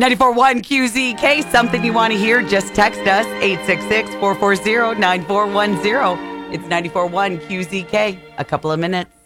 94.1 QZK, something you want to hear, just text us, 866-440-9410. It's 94.1 QZK. A couple of minutes.